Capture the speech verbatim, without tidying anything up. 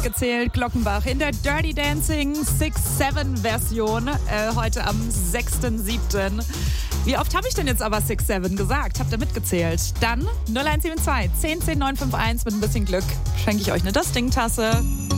mitgezählt. Glockenbach in der Dirty Dancing six seven Version, äh, heute am sechster siebter Wie oft habe ich denn jetzt aber six seven gesagt? Habt ihr mitgezählt? Dann null eins sieben zwei, zehn zehn neun fünf eins mit ein bisschen Glück schenke ich euch eine Das-Ding-Tasse.